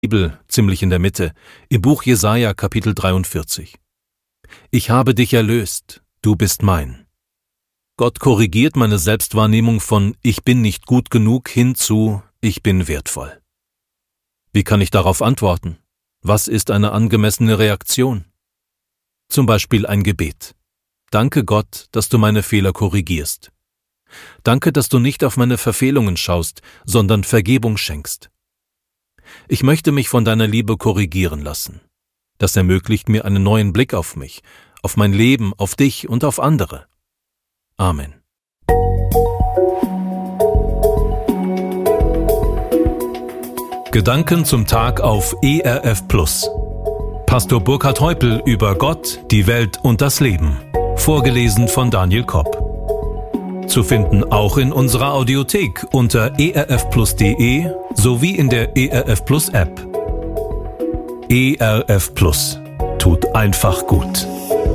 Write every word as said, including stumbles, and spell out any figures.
Bibel, ziemlich in der Mitte, im Buch Jesaja, Kapitel dreiundvierzig. Ich habe dich erlöst, du bist mein. Gott korrigiert meine Selbstwahrnehmung von Ich bin nicht gut genug hin zu Ich bin wertvoll. Wie kann ich darauf antworten? Was ist eine angemessene Reaktion? Zum Beispiel ein Gebet. Danke Gott, dass du meine Fehler korrigierst. Danke, dass du nicht auf meine Verfehlungen schaust, sondern Vergebung schenkst. Ich möchte mich von deiner Liebe korrigieren lassen. Das ermöglicht mir einen neuen Blick auf mich, auf mein Leben, auf dich und auf andere. Amen. Gedanken zum Tag auf E R F Plus. Pastor Burkhard Heupel über Gott, die Welt und das Leben. Vorgelesen von Daniel Kopp. Zu finden auch in unserer Audiothek unter e r f plus punkt d e sowie in der E R F Plus App. E R F Plus tut einfach gut.